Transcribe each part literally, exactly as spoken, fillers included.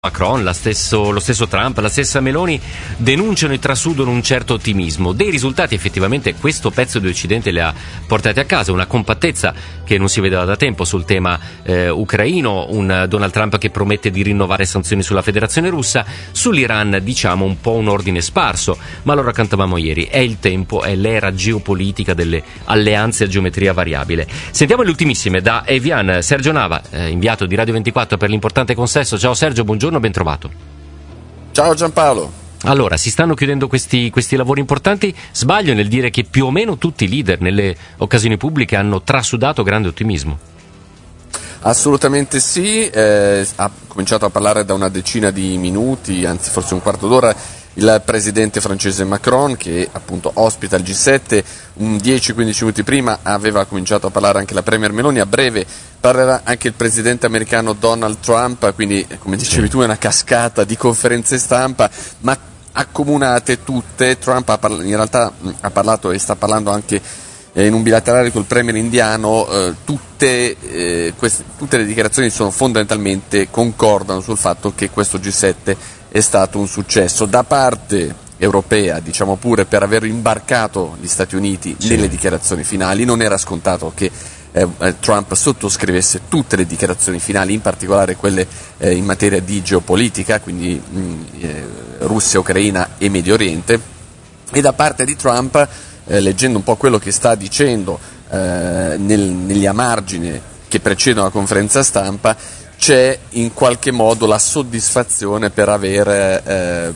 Macron, la stesso, lo stesso Trump, la stessa Meloni denunciano e trasudono un certo ottimismo. Dei risultati effettivamente questo pezzo di Occidente le ha portate a casa, una compattezza che non si vedeva da tempo sul tema eh, ucraino, un Donald Trump che promette di rinnovare sanzioni sulla Federazione Russa, sull'Iran diciamo un po' un ordine sparso, ma lo raccontavamo ieri, è il tempo, è l'era geopolitica delle alleanze a geometria variabile. Sentiamo le ultimissime da Evian Sergio Nava, eh, inviato di Radio ventiquattro per l'importante consesso. Ciao Sergio, buongiorno. Ben trovato. Ciao Giampaolo. Allora, si stanno chiudendo questi, questi lavori importanti. Sbaglio nel dire che più o meno tutti i leader nelle occasioni pubbliche hanno trasudato grande ottimismo? Assolutamente sì, eh, ha cominciato a parlare da una decina di minuti, anzi forse un quarto d'ora, il presidente francese Macron, che appunto ospita il G sette. Un dieci quindici minuti prima aveva cominciato a parlare anche la premier Meloni. A breve parlerà anche il presidente americano Donald Trump, quindi come dicevi tu è una cascata di conferenze stampa, ma accomunate tutte. Trump ha parla- in realtà ha parlato e sta parlando anche eh, in un bilaterale col premier indiano. eh, tutte, eh, queste, tutte le dichiarazioni sono fondamentalmente concordano sul fatto che questo G sette è stato un successo da parte europea, diciamo pure, per aver imbarcato gli Stati Uniti sì. nelle dichiarazioni finali. Non era scontato che eh, Trump sottoscrivesse tutte le dichiarazioni finali, in particolare quelle eh, in materia di geopolitica, quindi mh, eh, Russia, Ucraina e Medio Oriente. E da parte di Trump, eh, leggendo un po' quello che sta dicendo eh, nel, negli a margine che precedono la conferenza stampa, c'è in qualche modo la soddisfazione per aver eh,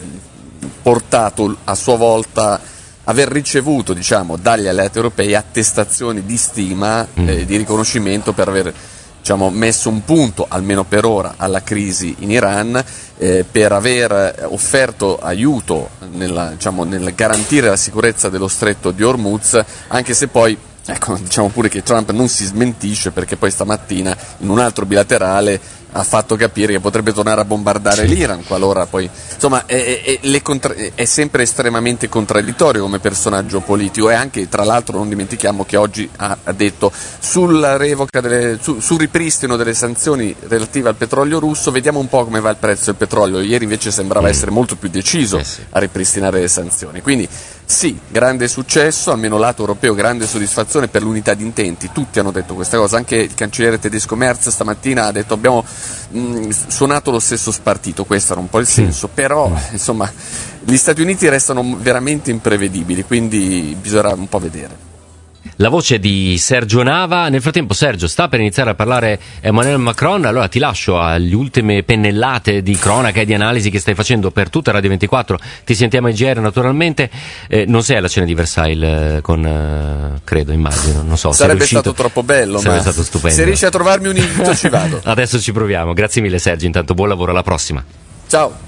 portato a sua volta, aver ricevuto diciamo dagli alleati europei attestazioni di stima, eh, di riconoscimento per aver diciamo messo un punto, almeno per ora, alla crisi in Iran, eh, per aver offerto aiuto nella, diciamo, nel garantire la sicurezza dello stretto di Hormuz, anche se poi ecco, diciamo pure che Trump non si smentisce, perché poi stamattina in un altro bilaterale ha fatto capire che potrebbe tornare a bombardare l'Iran qualora poi, insomma, è, è, è, contra- è sempre estremamente contraddittorio come personaggio politico. E anche, tra l'altro, non dimentichiamo che oggi ha, ha detto sulla revoca delle, su, sul ripristino delle sanzioni relative al petrolio russo, vediamo un po' come va il prezzo del petrolio. Ieri invece sembrava essere molto più deciso a ripristinare le sanzioni. Quindi sì, grande successo, almeno lato europeo, grande soddisfazione per l'unità di intenti. Tutti hanno detto questa cosa, anche il cancelliere tedesco Merz stamattina ha detto abbiamo mh, suonato lo stesso spartito. Questo era un po' il senso, però insomma gli Stati Uniti restano veramente imprevedibili, quindi bisognerà un po' vedere. La voce di Sergio Nava. Nel frattempo Sergio sta per iniziare a parlare Emmanuel Macron, allora ti lascio alle ultime pennellate di cronaca e di analisi che stai facendo per tutta Radio ventiquattro. Ti sentiamo in G R naturalmente. Eh, non sei alla cena di Versailles con eh, credo, immagino, non so. Sarebbe stato troppo bello, sarebbe ma stato stupendo. Se riesci a trovarmi un invito ci vado. Adesso ci proviamo. Grazie mille Sergio, intanto buon lavoro, alla prossima. Ciao.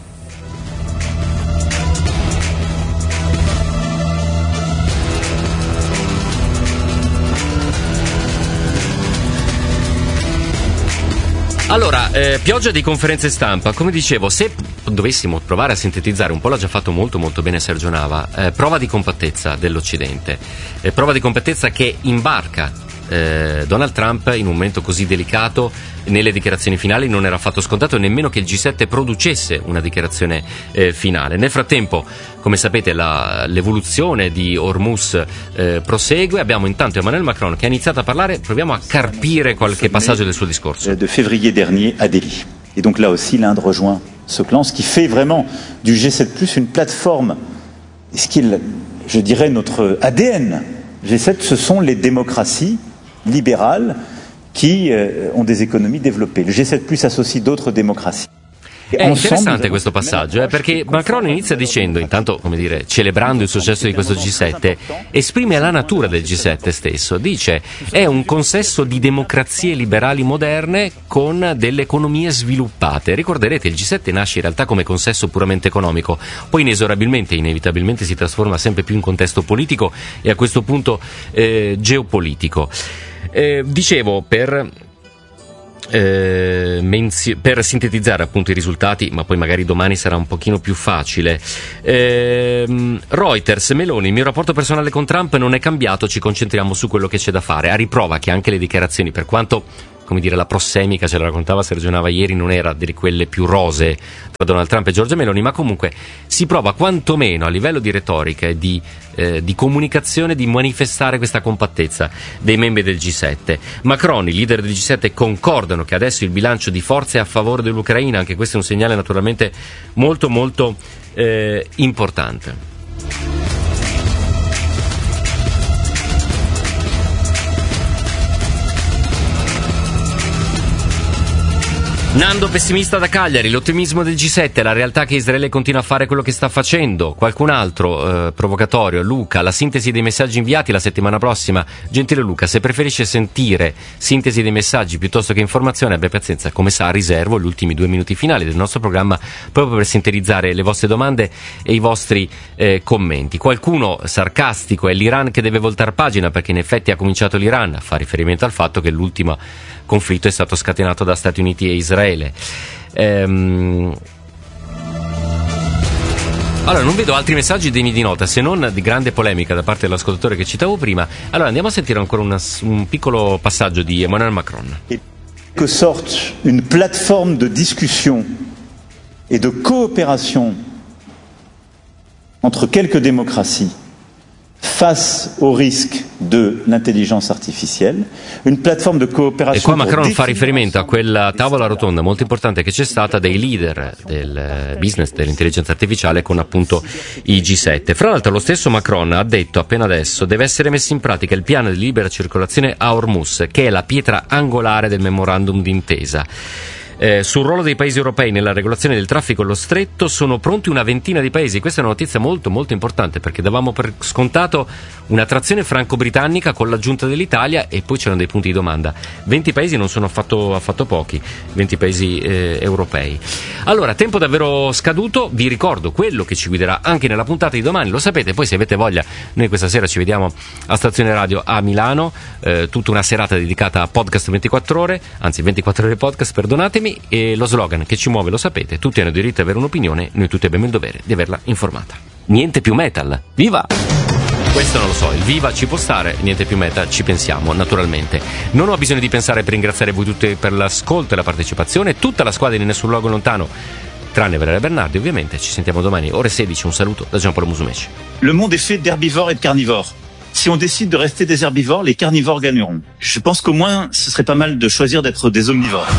Allora, eh, pioggia di conferenze stampa. Come dicevo, se dovessimo provare a sintetizzare un po', l'ha già fatto molto molto bene Sergio Nava, eh, prova di compattezza dell'Occidente, eh, prova di compattezza che imbarca eh, Donald Trump in un momento così delicato. Nelle dichiarazioni finali non era affatto scontato nemmeno che il G sette producesse una dichiarazione eh, finale. Nel frattempo, come sapete, la, l'evoluzione di Hormuz eh, prosegue. Abbiamo intanto Emmanuel Macron che ha iniziato a parlare. Proviamo a carpire qualche passaggio del suo discorso. De février dernier à Delhi. Et donc là aussi l'Inde rejoint ce clan, ce qui fait vraiment du G sept plus une plateforme. Et ce qui est, je dirais, notre A D N. G sept, ce sont les démocraties libérales qui euh, ont des économies développées. Le G sept plus associe d'autres démocraties. È interessante questo passaggio, eh, perché Macron inizia dicendo, intanto, come dire, celebrando il successo di questo G sette, esprime la natura del G sette stesso. Dice, è un consesso di democrazie liberali moderne con delle economie sviluppate. Ricorderete, il G sette nasce in realtà come consesso puramente economico, poi inesorabilmente, inevitabilmente si trasforma sempre più in contesto politico e a questo punto eh, geopolitico. Eh, dicevo, per... Eh, menzi- per sintetizzare appunto i risultati, ma poi magari domani sarà un pochino più facile. eh, Reuters, Meloni, il mio rapporto personale con Trump non è cambiato, ci concentriamo su quello che c'è da fare, a riprova che anche le dichiarazioni, per quanto come dire, la prossemica, ce la raccontava Sergio Nava ieri, non era di quelle più rosee tra Donald Trump e Giorgia Meloni, ma comunque si prova quantomeno a livello di retorica e di, eh, di comunicazione di manifestare questa compattezza dei membri del G sette. Macron, i leader del G sette, concordano che adesso il bilancio di forze è a favore dell'Ucraina, anche questo è un segnale naturalmente molto molto eh, importante. Nando pessimista da Cagliari, l'ottimismo del G sette, la realtà che Israele continua a fare quello che sta facendo. Qualcun altro eh, provocatorio, Luca, la sintesi dei messaggi inviati la settimana prossima. Gentile Luca, se preferisce sentire sintesi dei messaggi piuttosto che informazione, abbia pazienza, come sa riservo gli ultimi due minuti finali del nostro programma proprio per sintetizzare le vostre domande e i vostri eh, commenti. Qualcuno sarcastico, è l'Iran che deve voltar pagina, perché in effetti ha cominciato l'Iran, fa riferimento al fatto che l'ultimo conflitto è stato scatenato da Stati Uniti e Israele. Ehm... Allora, non vedo altri messaggi degni di nota, se non di grande polemica da parte dell'ascoltatore che citavo prima. Allora andiamo a sentire ancora una, un piccolo passaggio di Emmanuel Macron. En quelque sorte, une plateforme de discussion et de coopération entre quelques démocraties face au risque de l'intelligence artificielle, une plateforme de coopération. E qua Macron fa riferimento a quella tavola rotonda molto importante che c'è stata dei leader del business dell'intelligenza artificiale con appunto i G sette. Fra l'altro lo stesso Macron ha detto appena adesso deve essere messo in pratica il piano di libera circolazione a Hormuz, che è la pietra angolare del memorandum d'intesa. Eh, sul ruolo dei paesi europei nella regolazione del traffico allo stretto sono pronti una ventina di paesi. Questa è una notizia molto molto importante, perché davamo per scontato una trazione franco-britannica con l'aggiunta dell'Italia e poi c'erano dei punti di domanda. venti paesi non sono affatto, affatto pochi, venti paesi eh, europei. Allora, tempo davvero scaduto, vi ricordo quello che ci guiderà anche nella puntata di domani, lo sapete, poi se avete voglia noi questa sera ci vediamo a Stazione Radio a Milano, eh, tutta una serata dedicata a podcast ventiquattro ore, anzi ventiquattro ore podcast, perdonatemi. E lo slogan che ci muove lo sapete, tutti hanno diritto ad avere un'opinione, noi tutti abbiamo il dovere di averla informata. Niente più metal, viva! Questo non lo so, il viva ci può stare, niente più metal, ci pensiamo naturalmente. Non ho bisogno di pensare per ringraziare voi tutti per l'ascolto e la partecipazione, tutta la squadra di Nessun Luogo Lontano, tranne Valeria Bernardi ovviamente. Ci sentiamo domani ore sedici, un saluto da Giampaolo Musumeci. Le monde est fait d'herbivores et de carnivores. Si on décide de rester des herbivores, les carnivores gagneront. Je pense qu'au moins ce serait pas mal de choisir d'être des omnivores.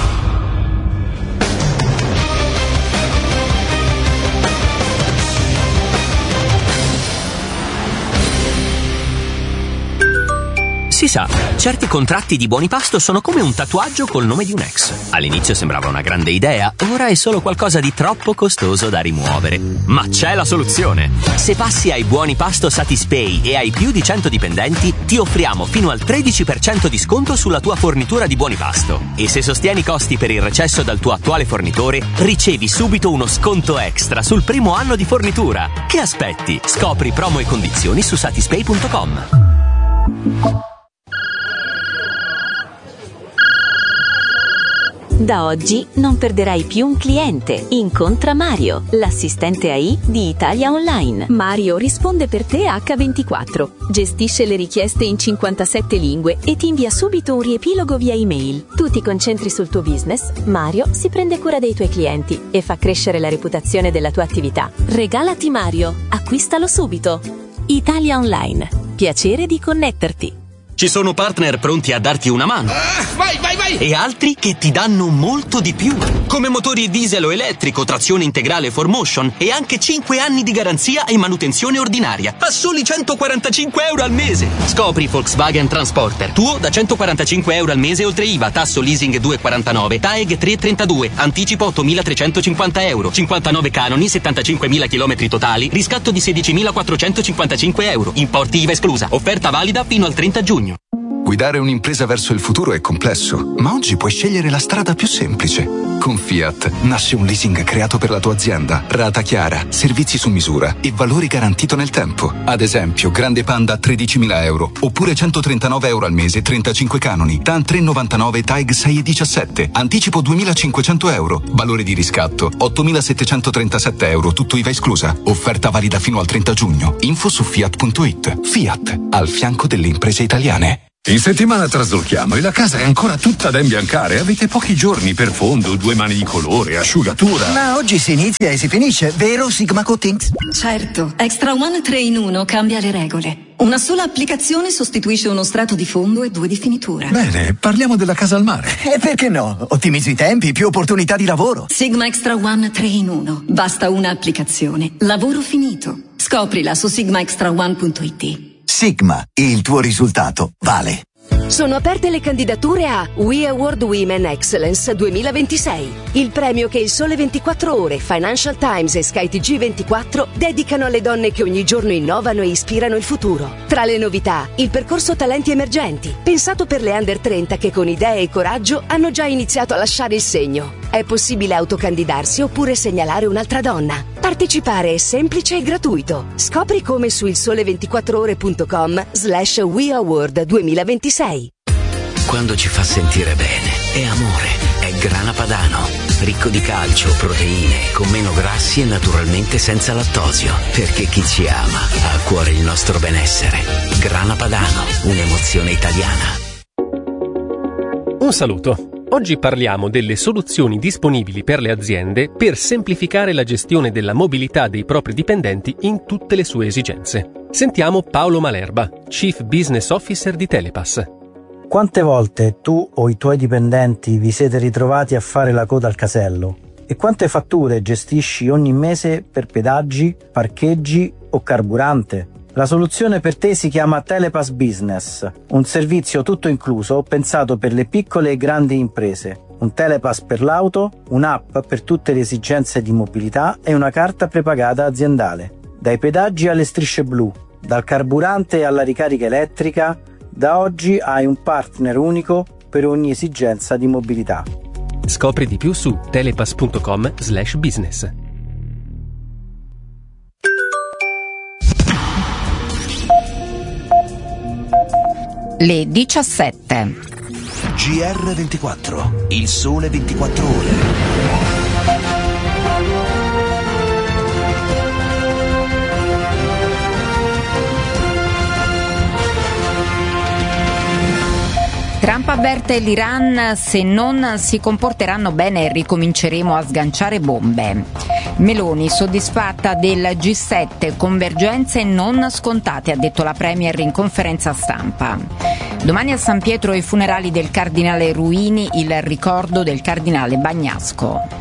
Si sa, certi contratti di buoni pasto sono come un tatuaggio col nome di un ex. All'inizio sembrava una grande idea, ora è solo qualcosa di troppo costoso da rimuovere. Ma c'è la soluzione! Se passi ai buoni pasto Satispay e hai più di cento dipendenti, ti offriamo fino al tredici per cento di sconto sulla tua fornitura di buoni pasto. E se sostieni i costi per il recesso dal tuo attuale fornitore, ricevi subito uno sconto extra sul primo anno di fornitura. Che aspetti? Scopri promo e condizioni su satispay punto com. Da oggi non perderai più un cliente. Incontra Mario, l'assistente A I di Italia Online. Mario risponde per te acca ventiquattro, gestisce le richieste in cinquantasette lingue e ti invia subito un riepilogo via email. Tu ti concentri sul tuo business, Mario si prende cura dei tuoi clienti e fa crescere la reputazione della tua attività. Regalati Mario, acquistalo subito. Italia Online, piacere di connetterti. Ci sono partner pronti a darti una mano. Ah, vai, vai, vai! E altri che ti danno molto di più. Come motori diesel o elettrico, trazione integrale four motion e anche cinque anni di garanzia e manutenzione ordinaria. A soli centoquarantacinque euro al mese. Scopri Volkswagen Transporter. Tuo da centoquarantacinque euro al mese oltre I V A, tasso leasing due virgola quarantanove, T A E G tre virgola trentadue, anticipo ottomilatrecentocinquanta euro, cinquantanove canoni, settantacinquemila chilometri totali, riscatto di sedicimilaquattrocentocinquantacinque euro, importi I V A esclusa. Offerta valida fino al trenta giugno. Guidare un'impresa verso il futuro è complesso, ma oggi puoi scegliere la strada più semplice. Con Fiat nasce un leasing creato per la tua azienda, rata chiara, servizi su misura e valori garantito nel tempo. Ad esempio, Grande Panda a tredicimila euro, oppure centotrentanove euro al mese, trentacinque canoni, T A N tre virgola novantanove, T A E G sei virgola diciassette, anticipo duemilacinquecento euro, valore di riscatto ottomilasettecentotrentasette euro, tutto I V A esclusa. Offerta valida fino al trenta giugno. Info su fiat punto it. Fiat, al fianco delle imprese italiane. In settimana traslochiamo e la casa è ancora tutta da imbiancare. Avete pochi giorni per fondo, due mani di colore, asciugatura. Ma oggi si inizia e si finisce, vero Sigma Coatings? Certo, Extra One tre in uno cambia le regole. Una sola applicazione sostituisce uno strato di fondo e due di finitura. Bene, parliamo della casa al mare. E perché no? Ottimizzi i tempi, più opportunità di lavoro. Sigma Extra One tre in uno. Basta una applicazione. Lavoro finito. Scoprila su sigma extra one punto it. Sigma, il tuo risultato vale. Sono aperte le candidature a We Award Women Excellence duemilaventisei, il premio che il Sole ventiquattro Ore, Financial Times e Sky T G ventiquattro dedicano alle donne che ogni giorno innovano e ispirano il futuro. Tra le novità, il percorso Talenti Emergenti, pensato per le under trenta che con idee e coraggio hanno già iniziato a lasciare il segno. È possibile autocandidarsi oppure segnalare un'altra donna. Partecipare è semplice e gratuito. Scopri come su il sole ventiquattro ore punto com slash We Award duemilaventisei. Quando ci fa sentire bene, è amore, è Grana Padano. Ricco di calcio, proteine, con meno grassi e naturalmente senza lattosio. Perché chi ci ama ha a cuore il nostro benessere. Grana Padano, un'emozione italiana. Un saluto. Oggi parliamo delle soluzioni disponibili per le aziende per semplificare la gestione della mobilità dei propri dipendenti in tutte le sue esigenze. Sentiamo Paolo Malerba, Chief Business Officer di Telepass. Quante volte tu o i tuoi dipendenti vi siete ritrovati a fare la coda al casello? E quante fatture gestisci ogni mese per pedaggi, parcheggi o carburante? La soluzione per te si chiama Telepass Business, un servizio tutto incluso pensato per le piccole e grandi imprese. Un Telepass per l'auto, un'app per tutte le esigenze di mobilità e una carta prepagata aziendale. Dai pedaggi alle strisce blu, dal carburante alla ricarica elettrica, da oggi hai un partner unico per ogni esigenza di mobilità. Scopri di più su telepass punto com slash business. Le diciassette. G R ventiquattro, il sole ventiquattro ore. Trump avverte l'Iran: se non si comporteranno bene ricominceremo a sganciare bombe. Meloni soddisfatta del G sette, convergenze non scontate, ha detto la Premier in conferenza stampa. Domani a San Pietro i funerali del cardinale Ruini, il ricordo del cardinale Bagnasco.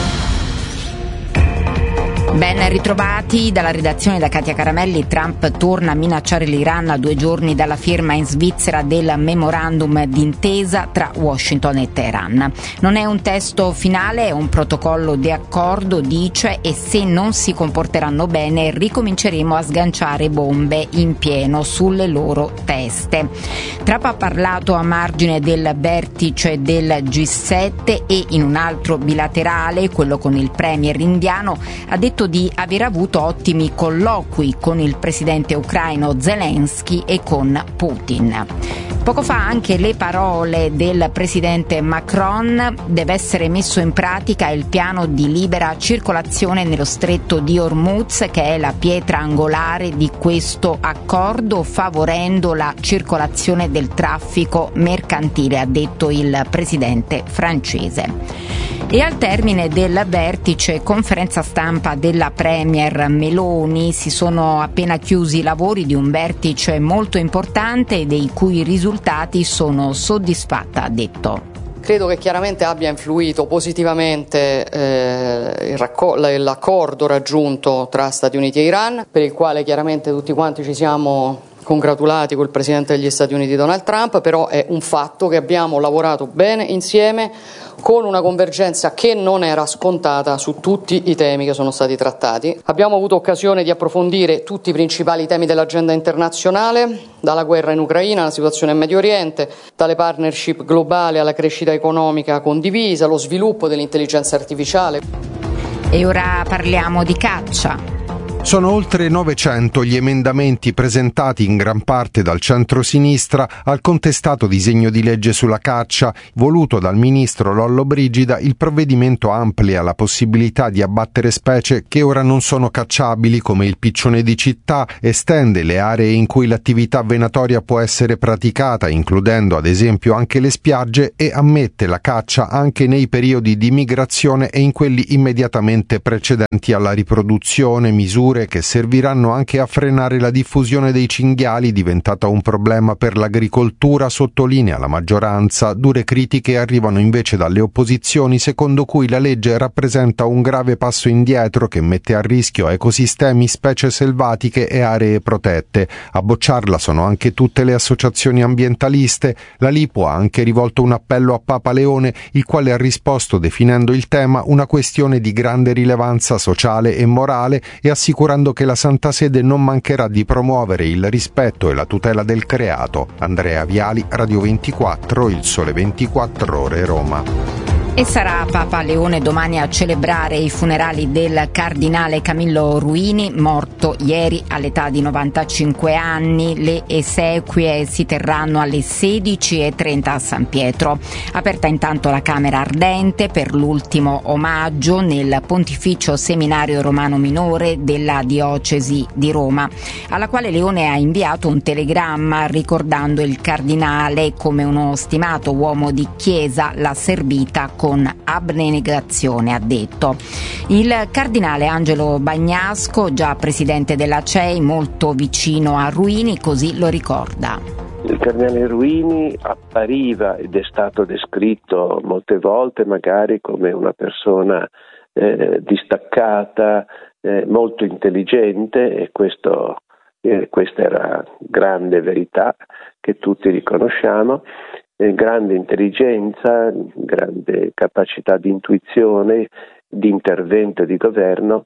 Ben ritrovati dalla redazione da Katia Caramelli. Trump torna a minacciare l'Iran a due giorni dalla firma in Svizzera del memorandum d'intesa tra Washington e Teheran. Non è un testo finale, è un protocollo di accordo, dice, e se non si comporteranno bene ricominceremo a sganciare bombe in pieno sulle loro teste. Trump ha parlato a margine del vertice del G sette e in un altro bilaterale, quello con il premier indiano, ha detto di aver avuto ottimi colloqui con il presidente ucraino Zelensky e con Putin. Poco fa anche le parole del presidente Macron: deve essere messo in pratica il piano di libera circolazione nello stretto di Hormuz, che è la pietra angolare di questo accordo, favorendo la circolazione del traffico mercantile, ha detto il presidente francese. E al termine del vertice, conferenza stampa della Premier Meloni, si sono appena chiusi i lavori di un vertice molto importante dei cui risultati sono soddisfatta, ha detto. Credo che chiaramente abbia influito positivamente eh, il racco- l'accordo raggiunto tra Stati Uniti e Iran, per il quale chiaramente tutti quanti ci siamo congratulati col Presidente degli Stati Uniti Donald Trump, però è un fatto che abbiamo lavorato bene insieme con una convergenza che non era scontata su tutti i temi che sono stati trattati. Abbiamo avuto occasione di approfondire tutti i principali temi dell'agenda internazionale, dalla guerra in Ucraina alla situazione in Medio Oriente, dalle partnership globali alla crescita economica condivisa, lo sviluppo dell'intelligenza artificiale. E ora parliamo di caccia. Sono oltre novecento gli emendamenti presentati in gran parte dal centro-sinistra al contestato disegno di legge sulla caccia. Voluto dal ministro Lollobrigida, il provvedimento amplia la possibilità di abbattere specie che ora non sono cacciabili, come il piccione di città, estende le aree in cui l'attività venatoria può essere praticata, includendo ad esempio anche le spiagge, e ammette la caccia anche nei periodi di migrazione e in quelli immediatamente precedenti alla riproduzione, misure che serviranno anche a frenare la diffusione dei cinghiali, diventata un problema per l'agricoltura, sottolinea la maggioranza. Dure critiche arrivano invece dalle opposizioni, secondo cui la legge rappresenta un grave passo indietro che mette a rischio ecosistemi, specie selvatiche e aree protette. A bocciarla sono anche tutte le associazioni ambientaliste. La Lipo ha anche rivolto un appello a Papa Leone, il quale ha risposto definendo il tema una questione di grande rilevanza sociale e morale e assicurando che la Santa Sede non mancherà di promuovere il rispetto e la tutela del creato. Andrea Viali, Radio ventiquattro, Il Sole ventiquattro Ore, Roma. E sarà Papa Leone domani a celebrare i funerali del cardinale Camillo Ruini, morto ieri all'età di novantacinque anni. Le esequie si terranno alle sedici e trenta a San Pietro. Aperta intanto la Camera Ardente per l'ultimo omaggio nel Pontificio Seminario Romano Minore della Diocesi di Roma, alla quale Leone ha inviato un telegramma ricordando il cardinale come uno stimato uomo di Chiesa, l'ha servita con con abnegazione, ha detto. Il cardinale Angelo Bagnasco, già presidente della C E I, molto vicino a Ruini, così lo ricorda. Il cardinale Ruini appariva, ed è stato descritto molte volte magari come una persona eh, distaccata, eh, molto intelligente, e questo, eh, questa era grande verità che tutti riconosciamo. Grande intelligenza, grande capacità di intuizione, di intervento e di governo,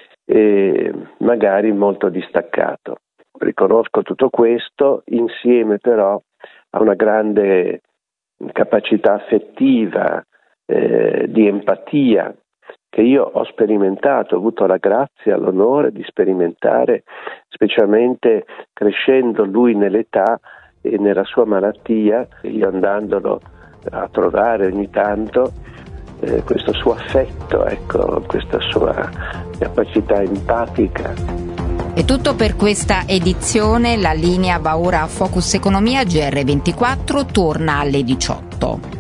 e magari molto distaccato. Riconosco tutto questo, insieme però a una grande capacità affettiva, eh, di empatia, che io ho sperimentato, ho avuto la grazia, l'onore di sperimentare, specialmente crescendo lui nell'età e nella sua malattia, io andandolo a trovare ogni tanto, eh, questo suo affetto, ecco, questa sua capacità empatica. È tutto per questa edizione, la linea va ora a Focus Economia. G R ventiquattro torna alle diciotto.